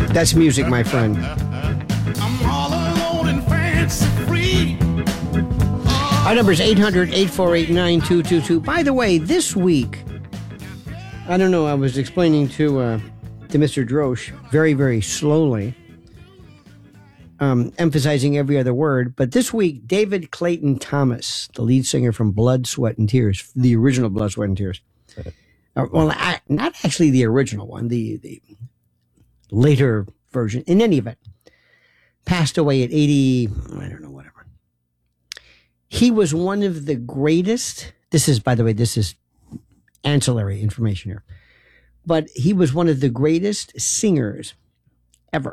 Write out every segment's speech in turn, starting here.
That's music, my friend. I'm all alone and fancy free. Our number is 800-848-9222. By the way, this week, I don't know, I was explaining to Mr. Drosh very, very slowly, emphasizing every other word. But this week, David Clayton Thomas, the lead singer from Blood, Sweat, and Tears, the original Blood, Sweat, and Tears. Not actually the original one, the later version. In any event, passed away at 80, I don't know, whatever. He was one of the greatest. This is, by the way, this is ancillary information here. But he was one of the greatest singers ever.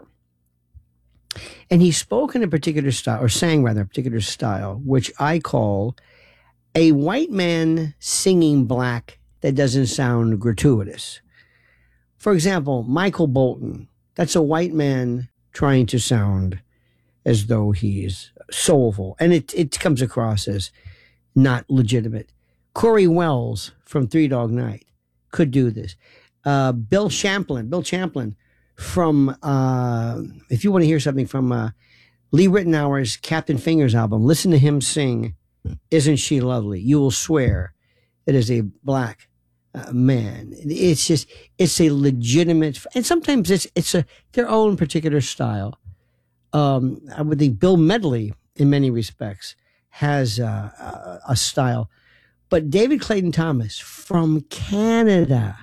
And he spoke in a particular style, or sang rather, a particular style, which I call a white man singing black that doesn't sound gratuitous. For example, Michael Bolton, that's a white man trying to sound as though he's soulful. And it comes across as not legitimate. Corey Wells from Three Dog Night could do this. Bill Champlin from, if you want to hear something from Lee Ritenour's Captain Fingers album, listen to him sing Isn't She Lovely? You will swear it is a black man. It's a legitimate, and sometimes it's their own particular style. I would think Bill Medley, in many respects, has a style. But David Clayton Thomas from Canada,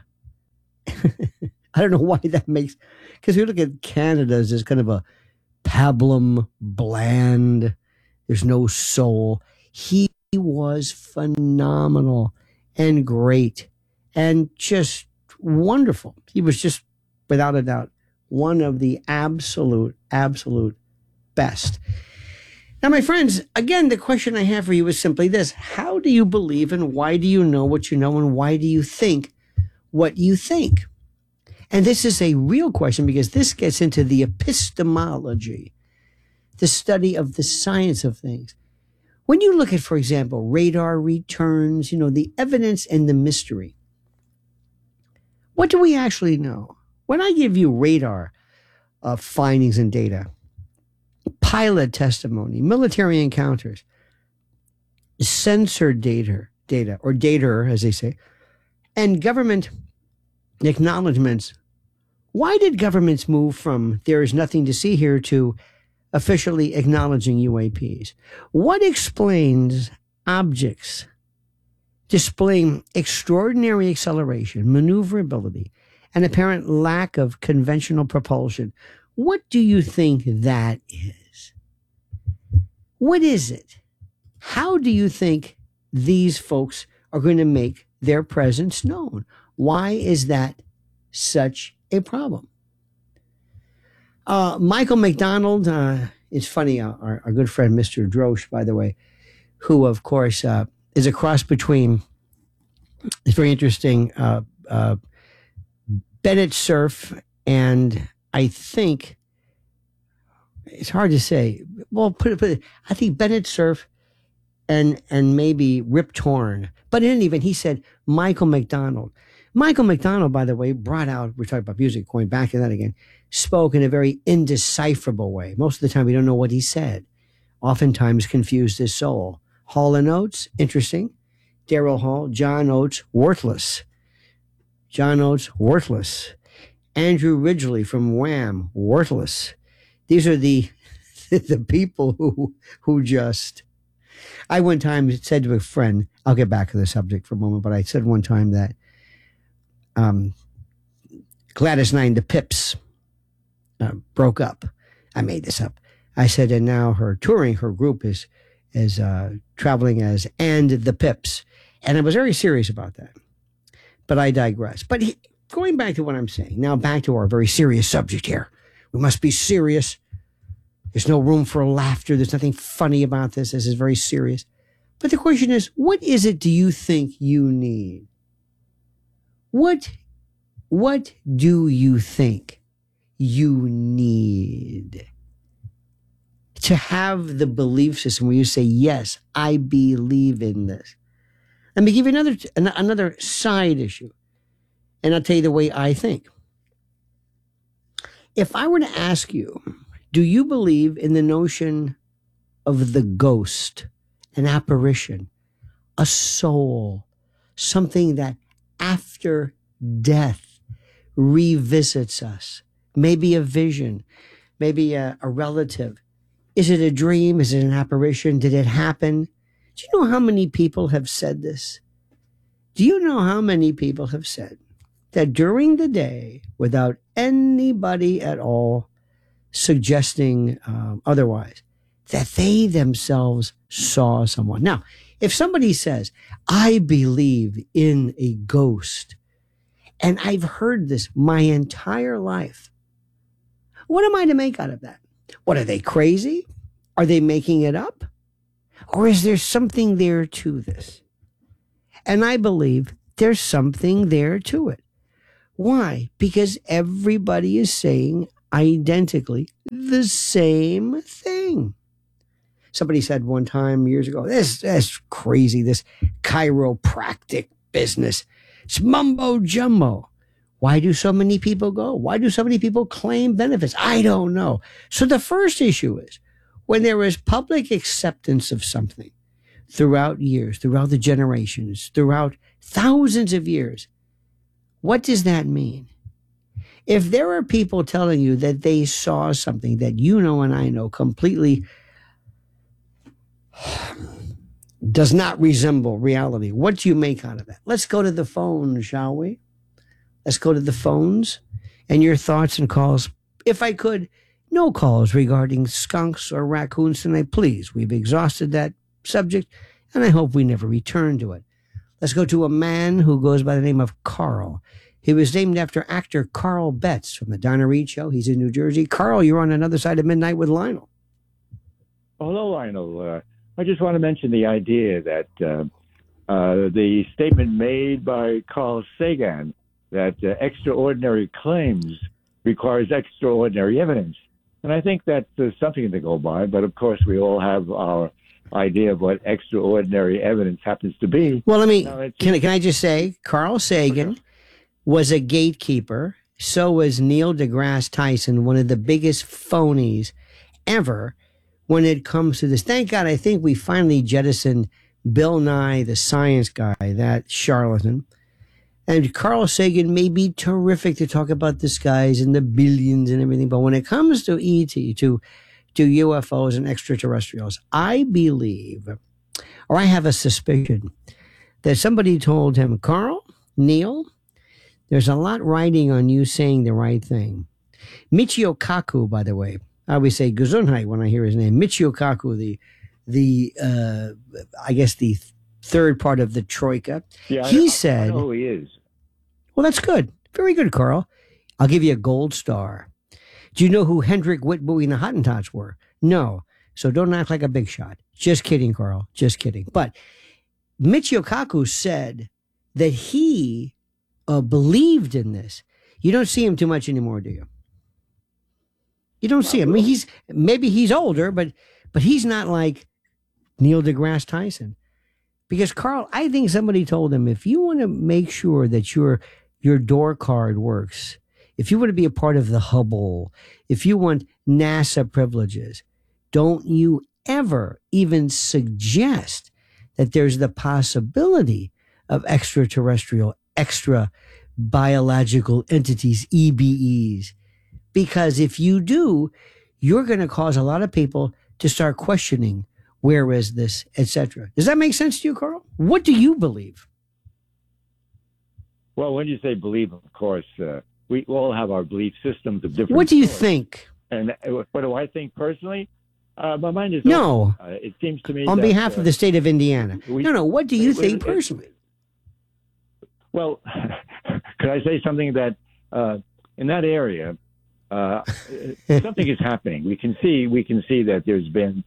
I don't know why that makes, because we look at Canada as kind of a pablum, bland, there's no soul. He was phenomenal and great and just wonderful. He was just, without a doubt, one of the absolute best. Now, my friends, again, the question I have for you is simply this. How do you believe and why do you know what you know and why do you think what you think? And this is a real question because this gets into the epistemology, the study of the science of things. When you look at, for example, radar returns, the evidence and the mystery, what do we actually know? When I give you radar findings and data, pilot testimony, military encounters, sensor data, or data, as they say, and government acknowledgments, why did governments move from there is nothing to see here to officially acknowledging UAPs? What explains objects displaying extraordinary acceleration, maneuverability, and apparent lack of conventional propulsion? What do you think that is? What is it? How do you think these folks are going to make their presence known? Why is that such a problem? Michael McDonald, it's funny, our good friend, Mr. Drosh, by the way, who, of course, is a cross between, it's very interesting, Bennett Cerf and I think, it's hard to say. Well, put it, I think Bennett Cerf and maybe Rip Torn. But in any event, he said Michael McDonald. Michael McDonald, by the way, brought out, we're talking about music, going back to that again, spoke in a very indecipherable way. Most of the time, we don't know what he said. Oftentimes confused his soul. Hall and Oates, interesting. Daryl Hall, John Oates, worthless. John Oates, worthless. Andrew Ridgeley from Wham, worthless. These are the people who just. I one time said to a friend, I'll get back to the subject for a moment, but I said one time that Gladys Knight, the Pips, broke up. I made this up. I said, and now her group is traveling as and the Pips, and I was very serious about that. But I digress. But going back to what I'm saying, now back to our very serious subject here. We must be serious. There's no room for laughter. There's nothing funny about this. This is very serious. But the question is, what is it do you think you need? What do you think you need to have the belief system where you say, yes, I believe in this? Let me give you another side issue. And I'll tell you the way I think. If I were to ask you, do you believe in the notion of the ghost, an apparition, a soul, something that after death revisits us? Maybe a vision, maybe a relative. Is it a dream? Is it an apparition? Did it happen? Do you know how many people have said this? Do you know how many people have said that during the day, without anybody at all suggesting otherwise, that they themselves saw someone? Now, if somebody says, I believe in a ghost, and I've heard this my entire life, what am I to make out of that? What, are they crazy? Are they making it up? Or is there something there to this? And I believe there's something there to it. Why? Because everybody is saying identically the same thing. Somebody said one time years ago, that's crazy, this chiropractic business. It's mumbo jumbo. Why do so many people go? Why do so many people claim benefits? I don't know. So the first issue is, when there is public acceptance of something throughout years, throughout the generations, throughout thousands of years, what does that mean? If there are people telling you that they saw something that you know and I know completely does not resemble reality, what do you make out of that? Let's go to the phone, shall we? Let's go to the phones and your thoughts and calls. If I could, no calls regarding skunks or raccoons tonight, please. We've exhausted that subject, and I hope we never return to it. Let's go to a man who goes by the name of Carl. He was named after actor Carl Betts from the Donna Reed Show. He's in New Jersey. Carl, you're on Another Side of Midnight with Lionel. Hello, Lionel. I just want to mention the idea that the statement made by Carl Sagan that extraordinary claims requires extraordinary evidence. And I think that's something to go by. But, of course, we all have our idea of what extraordinary evidence happens to be. Well, can I just say, Carl Sagan was a gatekeeper. So was Neil deGrasse Tyson, one of the biggest phonies ever when it comes to this. Thank God, I think we finally jettisoned Bill Nye, the science guy, that charlatan. And Carl Sagan may be terrific to talk about the skies and the billions and everything, but when it comes to ET, to UFOs and extraterrestrials, I believe, or I have a suspicion, that somebody told him, Carl, Neil, there's a lot riding on you saying the right thing. Michio Kaku, by the way, I always say Gesundheit when I hear his name. Michio Kaku, I guess the third part of the Troika. Yeah, he said, I know who he is. Well, that's good. Very good, Carl. I'll give you a gold star. Do you know who Hendrik Witbooi and the Hottentots were? No. So don't act like a big shot. Just kidding, Carl. Just kidding. But Michio Kaku said that he believed in this. You don't see him too much anymore, do you? You don't see him. I mean, maybe he's older, but he's not like Neil deGrasse Tyson. Because, Carl, I think somebody told him, if you want to make sure that your door card works, if you want to be a part of the Hubble, if you want NASA privileges, don't you ever even suggest that there's the possibility of extraterrestrial, extra biological entities, EBEs. Because if you do, you're going to cause a lot of people to start questioning, where is this, etc. Does that make sense to you, Carl? What do you believe? Well, when you say believe, of course, we all have our belief systems of different. What do you think? And what do I think personally? My mind is no. It seems to me on behalf of the state of Indiana. No. What do you think personally? Well, could I say something that in that area, something is happening. We can see that there's been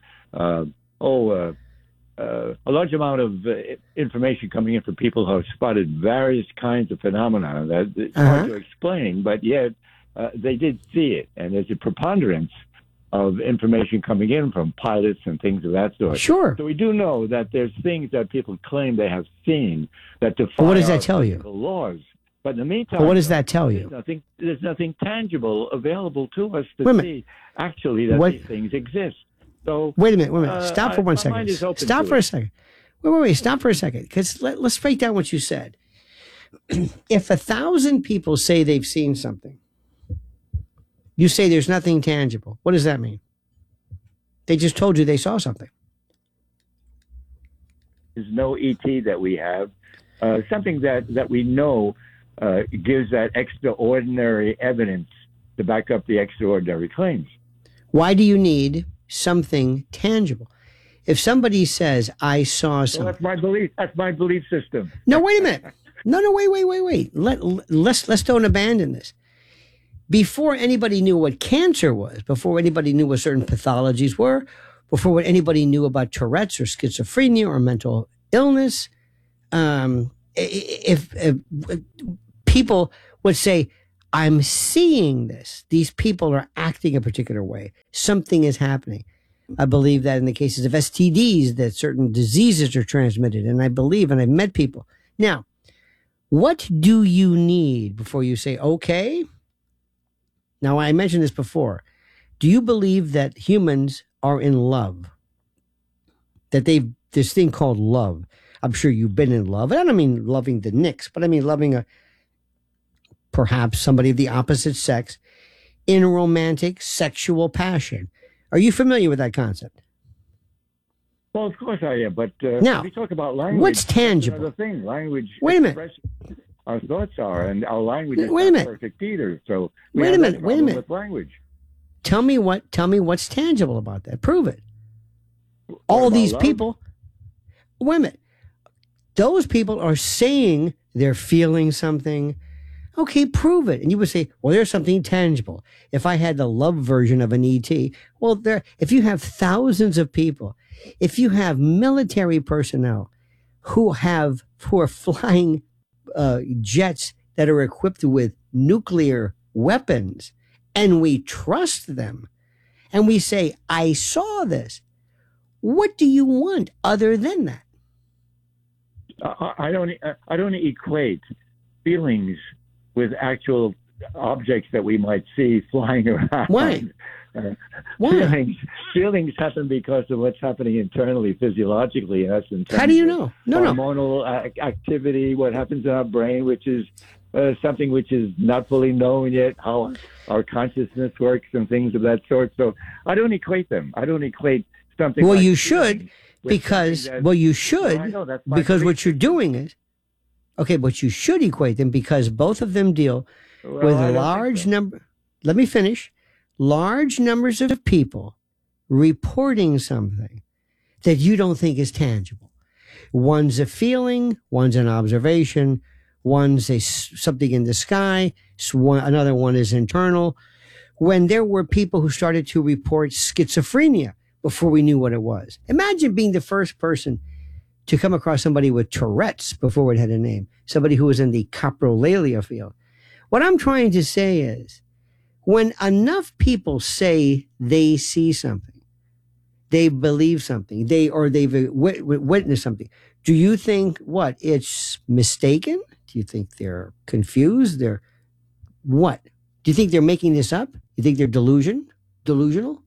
a large amount of information coming in from people who have spotted various kinds of phenomena that it's hard to explain, but yet they did see it, and there's a preponderance of information coming in from pilots and things of that sort. Sure. So we do know that there's things that people claim they have seen that defy what does that tell you? laws. But in the meantime, Well, what does that tell you? There's nothing tangible available to us Wait a to minute. see actually that What- these things exist. So Wait a minute. Stop for 1 my second. mind is open Stop to for a it. second. Wait. Stop for a second. Because let's break down what you said. If 1,000 people say they've seen something, you say there's nothing tangible. What does that mean? They just told you they saw something. There's no ET that we have. Something that we know gives that extraordinary evidence to back up the extraordinary claims. Why do you need something tangible? If somebody says, I saw So something. that's my belief. That's my belief system. No, wait a minute. No, wait. Let's don't abandon this. Before anybody knew what cancer was, before anybody knew what certain pathologies were, before anybody knew about Tourette's or schizophrenia or mental illness, if people would say, I'm seeing this, these people are acting a particular way, something is happening. I believe that in the cases of STDs, that certain diseases are transmitted. And I believe, and I've met people. Now, what do you need before you say, okay? Now, I mentioned this before. Do you believe that humans are in love? That they've this thing called love. I'm sure you've been in love. And I don't mean loving the Knicks, but I mean loving perhaps somebody of the opposite sex in romantic sexual passion. Are you familiar with that concept? Well, of course I am. But Now, if we talk about language, what's that's tangible? another thing. Language. Wait a minute. expresses Our thoughts are, and our language is Wait a not minute. perfect either. So we Wait a have that minute, wait a problem minute. With language. Tell me what's tangible about that. Prove it. What All about these love? people. Wait a minute. Those people are saying they're feeling something. Okay, prove it. And you would say, well, there's something tangible. If I had the love version of an ET, well, if you have thousands of people, if you have military personnel who are flying jets that are equipped with nuclear weapons, and we trust them, and we say, I saw this, what do you want other than that? I don't equate feelings with actual objects that we might see flying around. Why? Why? Feelings happen because of what's happening internally, physiologically in us. In terms How do you of know? No. hormonal activity, what happens in our brain, which is something which is not fully known yet, how our consciousness works and things of that sort. So I don't equate them. I don't equate something. Well, like you should, feelings with because something that- well, you Well, should, I know, that's my because what belief you're system. doing is okay. But you should equate them because both of them deal Well, with I don't think large so. number. Let me finish. Large numbers of people reporting something that you don't think is tangible. One's a feeling, one's an observation, one's something in the sky, another one is internal. When there were people who started to report schizophrenia before we knew what it was. Imagine being the first person to come across somebody with Tourette's before it had a name, somebody who was in the coprolalia field. What I'm trying to say is, when enough people say they see something, they believe something, they've witnessed something, do you think it's mistaken? Do you think they're confused? They're what? Do you think they're making this up? You think they're delusional?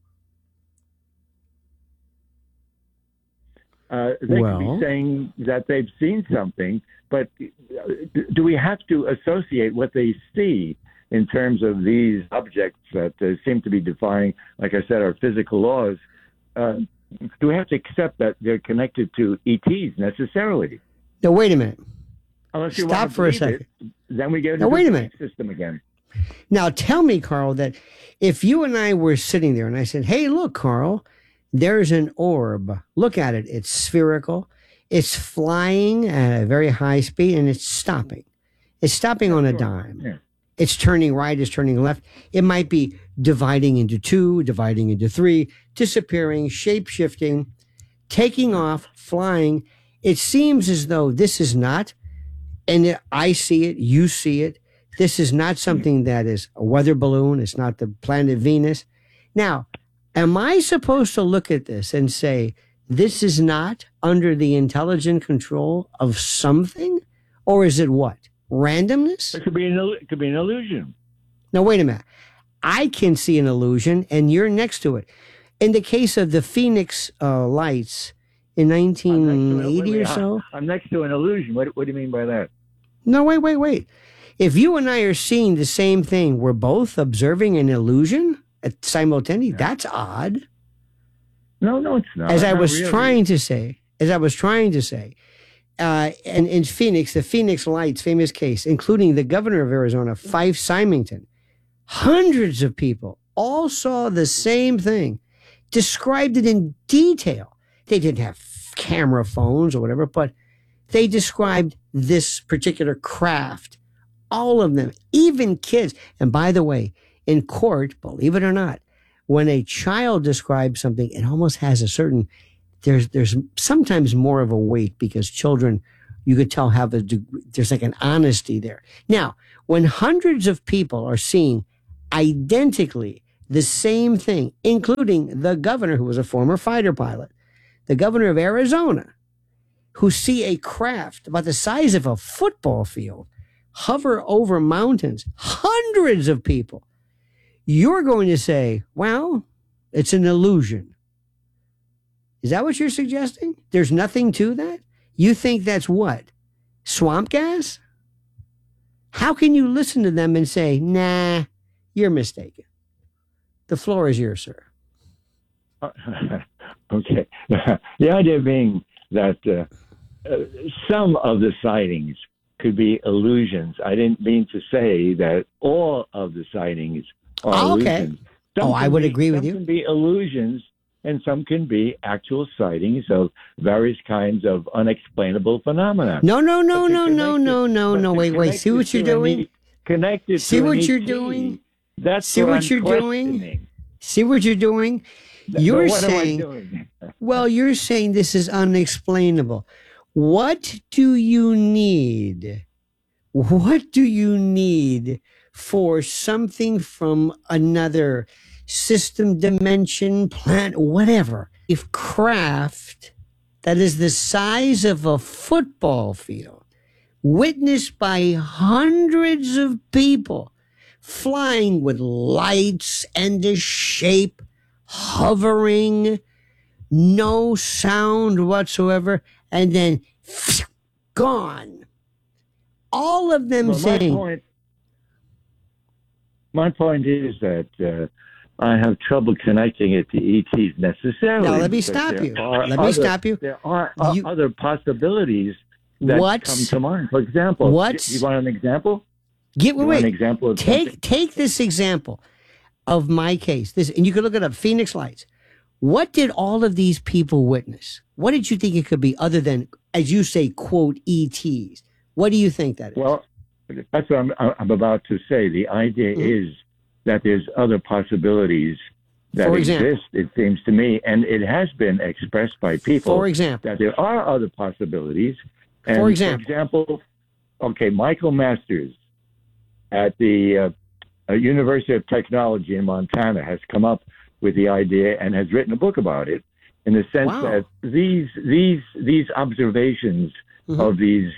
They could Well- be saying that they've seen something, but do we have to associate what they see in terms of these objects that seem to be defying, like I said, our physical laws? Do we have to accept that they're connected to ETs necessarily? Now, wait a minute. Unless you Stop want to for a believe second. it, then we get into Now, wait a the minute. system again. Now, tell me, Carl, that if you and I were sitting there and I said, hey, look, Carl, there's an orb. Look at it. It's spherical. It's flying at a very high speed and it's stopping. It's stopping on a dime. Yeah. It's turning right, it's turning left. It might be dividing into two, dividing into three, disappearing, shape shifting, taking off, flying. It seems as though this is not, and I see it, you see it. This is not something that is a weather balloon. It's not the planet Venus. Now, am I supposed to look at this and say, this is not under the intelligent control of something? Or is it what? Randomness? It could be an illusion. Now, wait a minute. I can see an illusion, and you're next to it. In the case of the Phoenix Lights in 1980 or so. I'm next to an illusion. What do you mean by that? No, wait. If you and I are seeing the same thing, we're both observing an illusion simultaneously. Yeah. That's odd. No, it's not. As I was trying to say, and in Phoenix, the Phoenix Lights famous case, including the governor of Arizona, Fife Symington, hundreds of people all saw the same thing, described it in detail. They didn't have camera phones or whatever, but they described this particular craft. All of them, even kids. And by the way, in court, believe it or not, when a child describes something, it almost has a certain, there's sometimes more of a weight because children, you could tell there's like an honesty there. Now, when hundreds of people are seeing identically the same thing, including the governor who was a former fighter pilot, the governor of Arizona, who see a craft about the size of a football field hover over mountains, hundreds of people, you're going to say, well, it's an illusion. Is that what you're suggesting? There's nothing to that? You think that's what? Swamp gas? How can you listen to them and say, nah, you're mistaken? The floor is yours, sir. Okay. The idea being that some of the sightings could be illusions. I didn't mean to say that all of the sightings are illusions. Okay. I would agree with you. Some can be illusions, and some can be actual sightings of various kinds of unexplainable phenomena. No. Wait. See what you're doing? Connected. See what you're doing? That's what you're doing. See what you're doing? You're saying, am I doing? Well, you're saying this is unexplainable. What do you need? What do you need for something from another system, dimension, planet, whatever? If craft that is the size of a football field, witnessed by hundreds of people, flying with lights and a shape, hovering, no sound whatsoever, and then gone. All of them saying. My point is that I have trouble connecting it to ETs necessarily. Now, let me stop you. There are other possibilities that come to mind. For example, you want an example? Wait. An example of take this example of my case. And you can look it up. Phoenix Lights. What did all of these people witness? What did you think it could be other than, as you say, quote, ETs? What do you think that is? Well, that's what I'm about to say. The idea is that there's other possibilities that exist, it seems to me, and it has been expressed by people. For example. That there are other possibilities. And for example, Michael Masters at the University of Technology in Montana has come up with the idea and has written a book about it, in the sense that these observations of these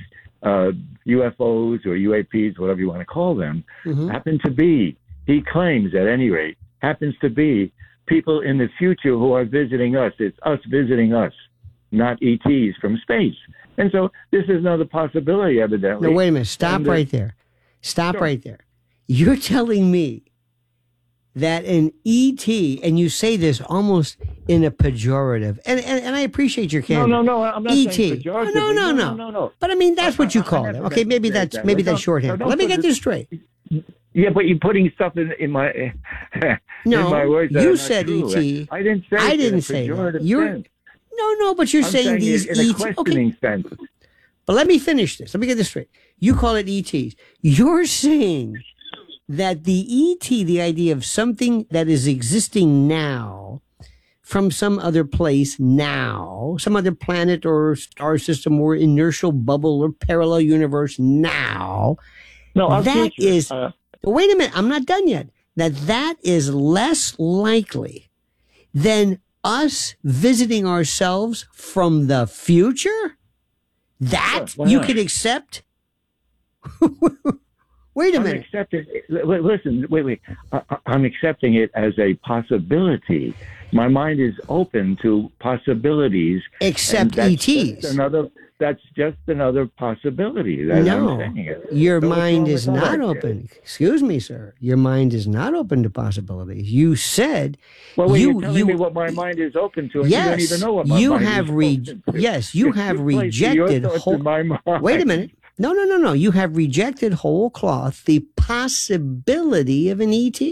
UFOs or UAPs, whatever you want to call them, happen to be, he claims at any rate, happens to be people in the future who are visiting us. It's us visiting us, not ETs from space. And so this is another possibility, evidently. No, wait a minute. Stop right there. Right there. You're telling me that an ET, and you say this almost in a pejorative, and I appreciate your candor. No, I'm not ET. saying pejorative. No. But I mean, that's what you call them. Okay, maybe that's shorthand. Let me get this straight. Yeah, but you're putting stuff in my in my words. You said ET. I didn't say that. No, but you're saying these in a questioning sense. But let me finish this. Let me get this straight. You call it ETs. You're saying that the ET, the idea of something that is existing now from some other place now, some other planet or star system or inertial bubble or parallel universe now, that is, wait a minute, I'm not done yet. That is less likely than us visiting ourselves from the future? That you can accept? Wait a I'm minute. accepting. Listen, wait. I'm accepting it as a possibility. My mind is open to possibilities. Except and that's ETs. That's just another possibility. That No, I'm saying it. your So what's mind wrong is with that not idea? open. Excuse me, sir. Your mind is not open to possibilities. You said Well, wait, you you're telling me what my mind is open to, and yes, you don't even know what my you mind have is open to. yes, you have You're placing rejected your thoughts whole. in my mind. Wait a minute. No. You have rejected whole cloth the possibility of an ET.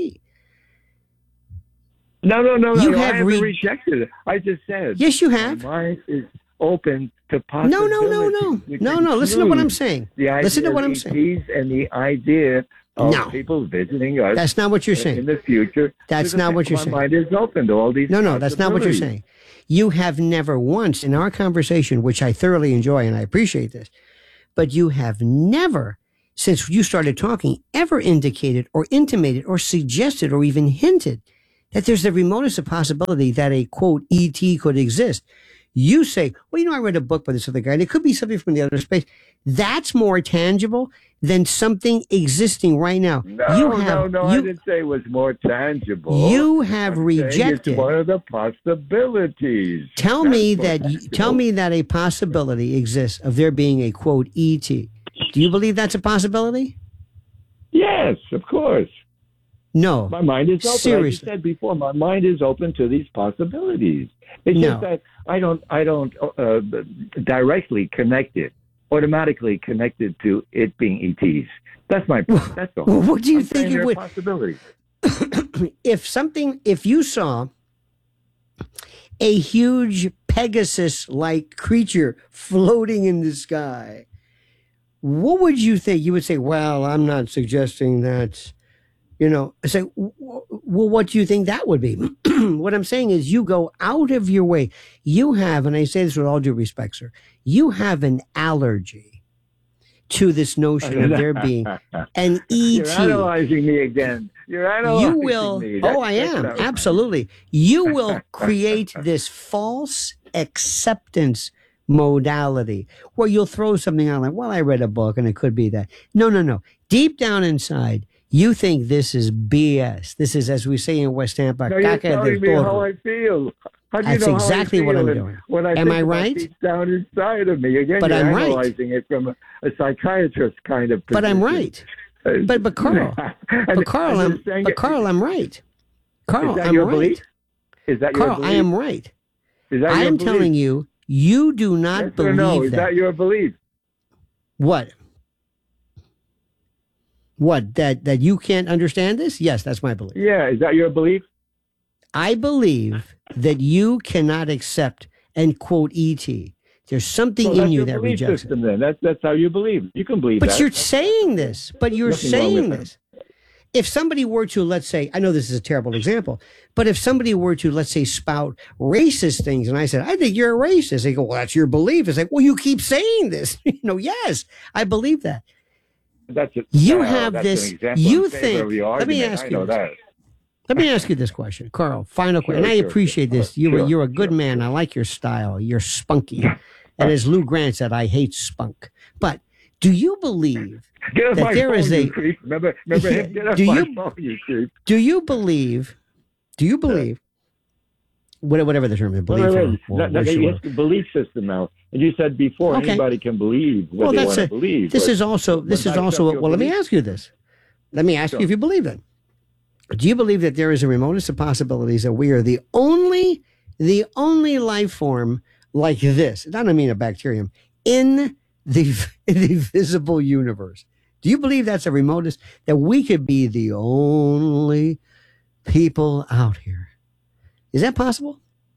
No. You I have haven't rejected it. I just said. Yes, you have. My mind is open to No. possibilities. which Listen to what I'm include saying. The idea Listen to what of I'm saying. ETs and the idea of No. people visiting us. That's not what you're in saying. the future. That's not what you're saying. My mind is open to all these. No, that's not what you're possibilities. saying. You have never once in our conversation, which I thoroughly enjoy and I appreciate this, but you have never, since you started talking, ever indicated or intimated or suggested or even hinted that there's the remotest of possibility that a quote ET could exist. You say, well, I read a book by this other guy, and it could be something from the other space. That's more tangible than something existing right now. No, I didn't say it was more tangible. You have I'm saying rejected. It's one of the possibilities. Tell me that a possibility exists of there being a quote ET. Do you believe that's a possibility? Yes, of course. No. My mind is open. Seriously. As you said before, my mind is open to these possibilities. It's No. just that I don't directly connect it, automatically connect it to it being ETs. That's my point. That's all. Well, what do you I'm think saying it they're would? possibilities. If you saw a huge Pegasus-like creature floating in the sky, what would you think? You would say, well, I'm not suggesting that, I say, well, what do you think that would be? What I'm saying is you go out of your way. You have, and I say this with all due respect, sir, you have an allergy to this notion of there being an ET. You're analyzing me again. You're analyzing You will. me. I am. Absolutely. You will create this false acceptance modality where you'll throw something out like, well, I read a book and it could be that. No. Deep down inside, you think this is BS. This is, as we say in West Tampa, No, you're caca del telling me toro. how I feel. How do you That's know exactly how I what feel I'm and doing. What I Am think I about right? deep down inside of me. Again, But you're I'm right. analyzing it from a psychiatrist kind of But I'm position. right. But Carl, Carl, I'm right. Carl, Is that I'm your right. belief? Is that your Carl, belief? I am right. Is that I your am belief? telling you, you do not Yes or believe no? Is that. that your belief? What? What? That you can't understand this? Yes, that's my belief. Yeah, is that your belief? I believe that you cannot accept and quote ET. There's something Well, in that's you your that belief rejects it. system. Then that's how you believe. You can believe But that. you're saying this. But you're Nothing wrong saying with this. If somebody were to, let's say, I know this is a terrible example, but if somebody were to, let's say, spout racist things, and I said, I think you're a racist, they go, well, that's your belief. It's like, well, you keep saying this. Yes, I believe that. That's it. You have that's this. an example You in favor think. of your Let me argument. ask I you. know that. Let me ask you this question, Carl. Final question, and I Sure. appreciate this. Sure. You're a good man. I like your style. You're spunky, and as Lou Grant said, I hate spunk. But do you believe Get off that my there phone, is you a? creep. Remember him? Get off Do my you- phone, you creep. Do you believe? Whatever the term is, believe. It's the belief system now. And you said before Okay. anybody can believe what Well, they that's want to it. believe. This but- is also. but not your Well, let me belief. ask you this. Let me ask you if you believe that. Do you believe that there is a remotest of possibilities that we are the only life form like this? I don't mean a bacterium in the visible universe. Do you believe that's a remotest that we could be the only people out here? Is that possible?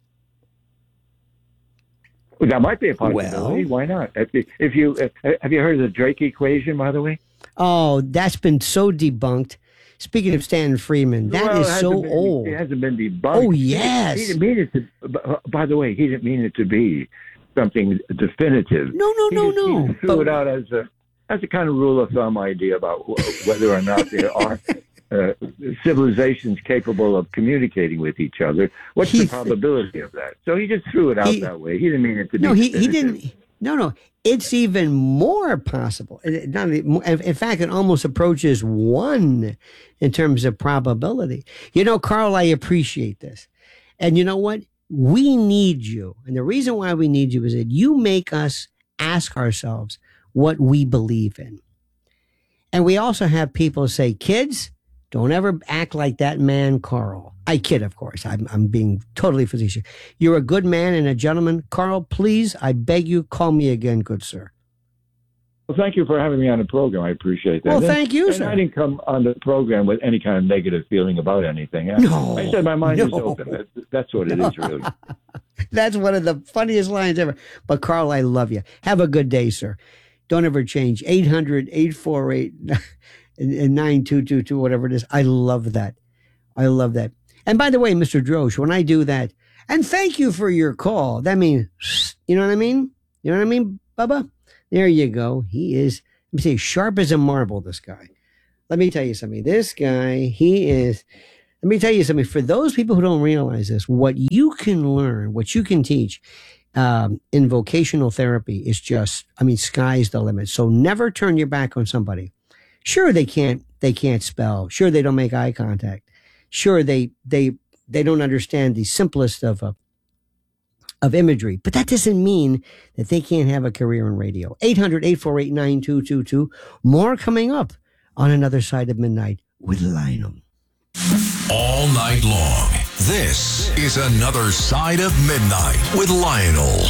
Well, that might be a possibility. Well- Why not? If you have you heard of the Drake equation, by the way? Oh, that's been so debunked. Speaking of Stan Friedman, that Well, is it hasn't so been- old. It hasn't been debunked. Oh, yes. He didn't mean it to. By the way, he didn't mean it to be something definitive. No. He threw it out as a kind of rule of thumb idea about whether or not there are civilizations capable of communicating with each other. What's the probability of that? So he just threw it out that way. He didn't mean it to be. No, he definitive. didn't. No. It's even more possible. In fact, it almost approaches 1 in terms of probability. You know, Carl, I appreciate this. And you know what? We need you. And the reason why we need you is that you make us ask ourselves what we believe in. And we also have people say, kids, don't ever act like that man, Carl. I kid, of course. I'm being totally facetious. You're a good man and a gentleman. Carl, please, I beg you, call me again, good sir. Well, thank you for having me on the program. I appreciate that. Well, thank you, and sir. I didn't come on the program with any kind of negative feeling about anything. No, I said my mind is no. open. That's what it is, really. That's one of the funniest lines ever. But, Carl, I love you. Have a good day, sir. Don't ever change. 800-848-9222, whatever it is. I love that. I love that. And by the way, Mr. Drosh, when I do that, and thank you for your call, that means, you know what I mean? You know what I mean, Bubba? There you go. He is, let me say, sharp as a marble, this guy. Let me tell you something. This guy, he is, let me tell you something. For those people who don't realize this, what you can learn, what you can teach in vocational therapy is just, I mean, sky's the limit. So never turn your back on somebody. Sure, they can't spell. Sure, they don't make eye contact. Sure, they don't understand the simplest of imagery, but that doesn't mean that they can't have a career in radio. 800-848-9222. More coming up on Another Side of Midnight with Lionel. All night long, this is Another Side of Midnight with Lionel.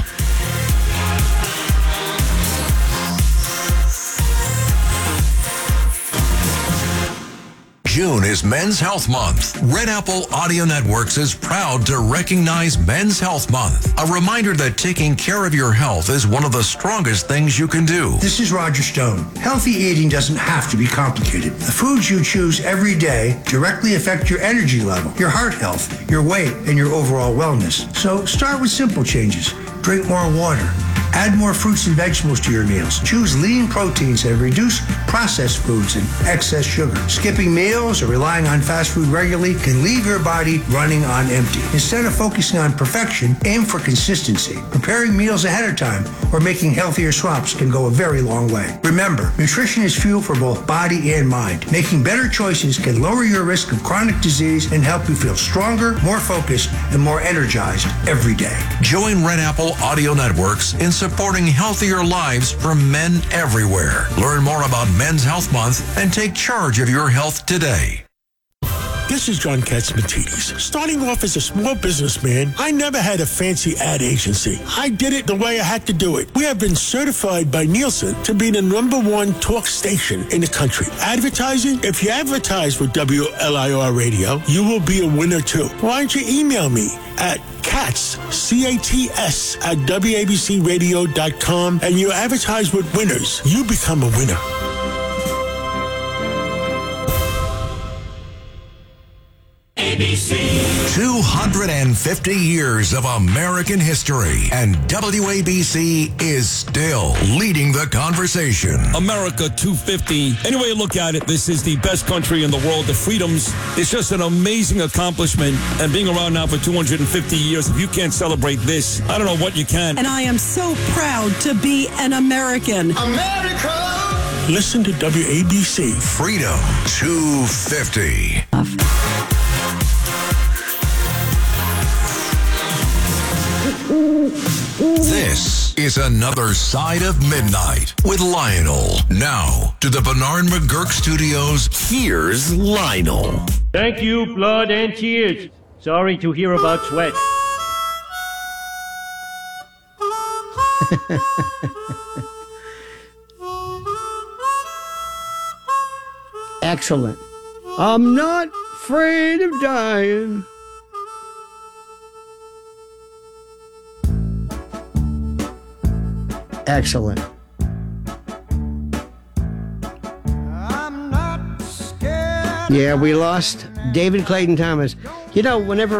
June is Men's Health Month. Red Apple Audio Networks is proud to recognize Men's Health Month. A reminder that taking care of your health is one of the strongest things you can do. This is Roger Stone. Healthy eating doesn't have to be complicated. The foods you choose every day directly affect your energy level, your heart health, your weight, and your overall wellness. So start with simple changes. Drink more water. Add more fruits and vegetables to your meals. Choose lean proteins and reduce processed foods and excess sugar. Skipping meals or relying on fast food regularly can leave your body running on empty. Instead of focusing on perfection, aim for consistency. Preparing meals ahead of time or making healthier swaps can go a very long way. Remember, nutrition is fuel for both body and mind. Making better choices can lower your risk of chronic disease and help you feel stronger, more focused, and more energized every day. Join Red Apple Audio Networks in supporting healthier lives for men everywhere. Learn more about Men's Health Month and take charge of your health today. This is John Katzmatidis. Starting off as a small businessman, I never had a fancy ad agency. I did it the way I had to do it. We have been certified by Nielsen to be the #1 talk station in the country. Advertising? If you advertise with WLIR Radio, you will be a winner too. Why don't you email me at Katz, C-A-T-S, at WABCRadio.com, and you advertise with winners. You become a winner. ABC. 250 years of American history, and WABC is still leading the conversation. America 250. Any way you look at it, this is the best country in the world. The freedoms, it's just an amazing accomplishment. And being around now for 250 years, if you can't celebrate this, I don't know what you can. And I am so proud to be an American. America! Listen to WABC. Freedom 250. This is Another Side of Midnight with Lionel. Now, to the Bernard McGurk Studios, here's Lionel. Thank you, blood and tears. Sorry to hear about Sweat. Excellent. I'm not afraid of dying. Excellent. Yeah, we lost David Clayton Thomas. You know, whenever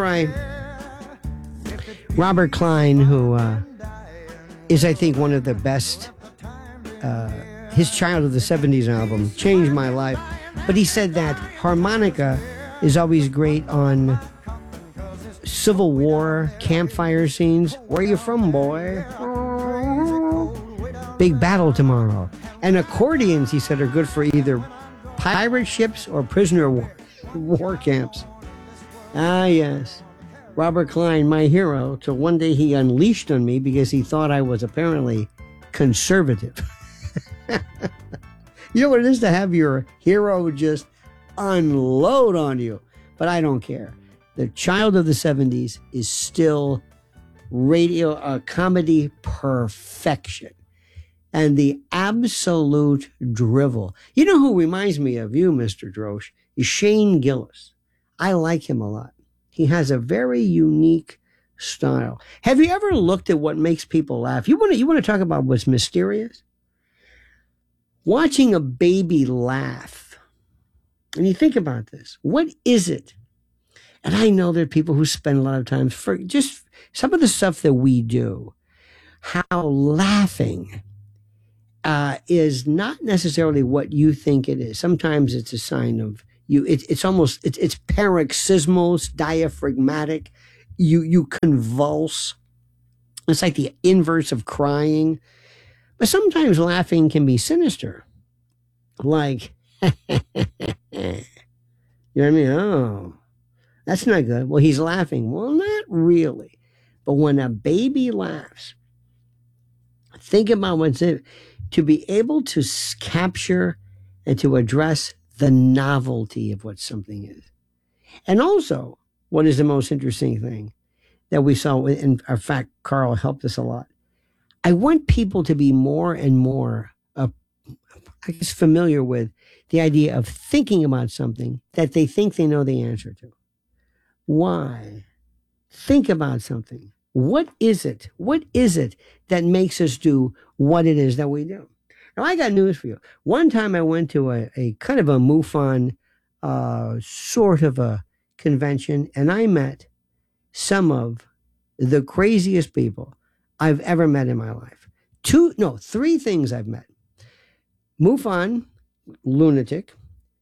Robert Klein, who is, I think, one of the best, his Child of the 70s album changed my life. But he said that harmonica is always great on Civil War campfire scenes. Where are you from, boy? Big battle tomorrow. And accordions, he said, are good for either pirate ships or prisoner war camps. Ah, yes. Robert Klein, my hero, till one day he unleashed on me because he thought I was apparently conservative. You know what it is to have your hero just unload on you? But I don't care. The child of the 70s is still radio comedy perfection. And the absolute drivel. You know who reminds me of you, Mr. Drosh, is Shane Gillis. I like him a lot. He has a very unique style. Have you ever looked at what makes people laugh? You want to talk about what's mysterious? Watching a baby laugh. And you think about this. What is it? And I know there are people who spend a lot of time for just some of the stuff that we do. How laughing is not necessarily what you think it is. Sometimes it's a sign of you. It's almost, it's paroxysmal, it's diaphragmatic. You convulse. It's like the inverse of crying. But sometimes laughing can be sinister. Like, you know what I mean? Oh, that's not good. Well, he's laughing. Well, not really. But when a baby laughs, think about what's it. To be able to capture and to address the novelty of what something is. And also, what is the most interesting thing that we saw, in fact, Carl helped us a lot. I want people to be more and more, I guess, familiar with the idea of thinking about something that they think they know the answer to. Why? Think about something. What is it? What is it that makes us do what it is that we do? Now, I got news for you. One time I went to a kind of a MUFON sort of a convention, and I met some of the craziest people I've ever met in my life. Three things I've met. MUFON, lunatic.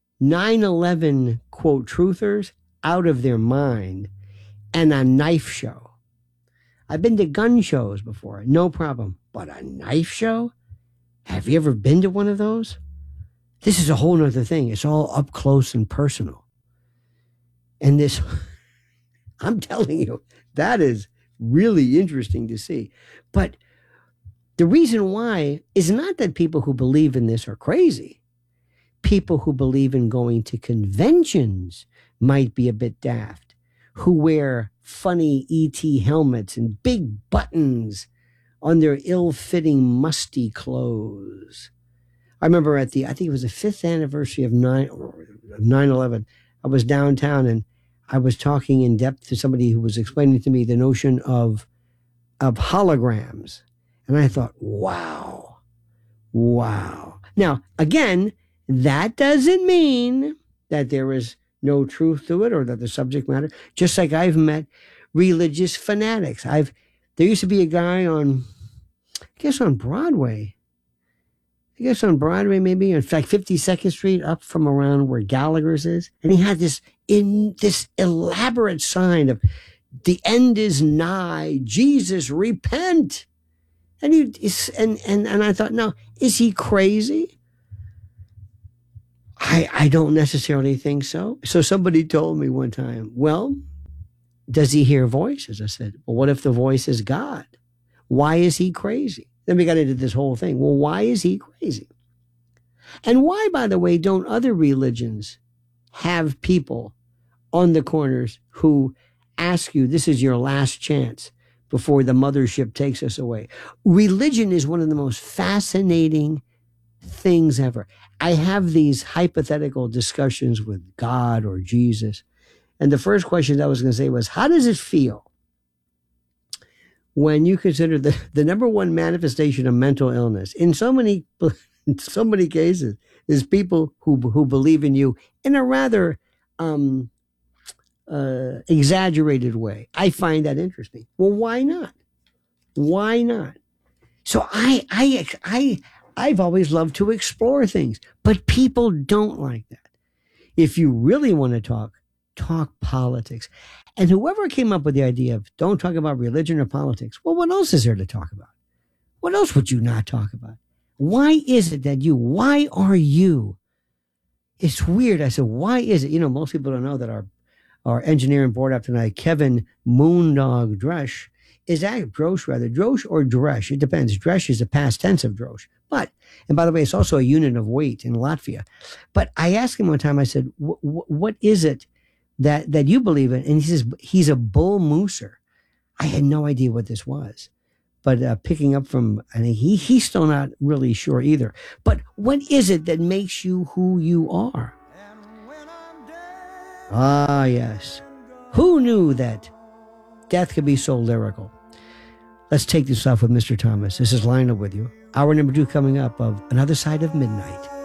9/11, quote, truthers, out of their mind. And a knife show. I've been to gun shows before, no problem. But a knife show? Have you ever been to one of those? This is a whole nother thing. It's all up close and personal. And this, I'm telling you, that is really interesting to see. But the reason why is not that people who believe in this are crazy. People who believe in going to conventions might be a bit daft, who wear funny ET helmets and big buttons on their ill-fitting, musty clothes. I remember I think it was the 5th anniversary of 9/11. I was downtown and I was talking in depth to somebody who was explaining to me the notion of holograms. And I thought, wow. Now, again, that doesn't mean that there is no truth to it or that the subject matter, just like I've met religious fanatics. There used to be a guy on Broadway. On Broadway, maybe, in fact, 52nd Street, up from around where Gallagher's is. And he had this elaborate sign of, the end is nigh, Jesus, repent. And I thought, no, is he crazy? I don't necessarily think so. So somebody told me one time, well, does he hear voices? I said, well, what if the voice is God? Why is he crazy? Then we got into this whole thing. Well, why is he crazy? And why, by the way, don't other religions have people on the corners who ask you, this is your last chance before the mothership takes us away? Religion is one of the most fascinating things ever. I have these hypothetical discussions with God or Jesus. And the first question I was going to say was, how does it feel when you consider the number one manifestation of mental illness in so many cases is people who believe in you in a rather exaggerated way? I find that interesting. Well, why not? Why not? So I've always loved to explore things, but people don't like that. If you really want to talk politics. And whoever came up with the idea of don't talk about religion or politics, well, what else is there to talk about? What else would you not talk about? Why is it that why are you? It's weird. I said, why is it? Most people don't know that our engineer and board up tonight, Kevin Moondog Dresch, Drosh or Dresch. It depends. Dresch is a past tense of Drosh. And by the way, it's also a unit of weight in Latvia. But I asked him one time, I said, what is it that you believe in? And he says, he's a bull mooser. I had no idea what this was. But picking up from, I think he's still not really sure either. But what is it that makes you who you are? Ah, yes. Who knew that death could be so lyrical? Let's take this off with Mr. Thomas. This is Lionel with you. Hour number 2 coming up of Another Side of Midnight.